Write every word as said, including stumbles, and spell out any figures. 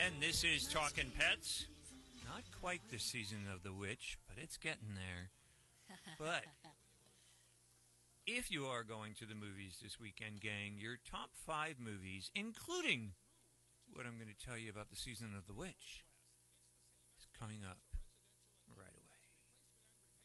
And this is Talking Pets. Not quite the season of the witch, but it's getting there. But if you are going to the movies this weekend, gang, your top five movies, including what I'm going to tell you about the season of the witch, is coming up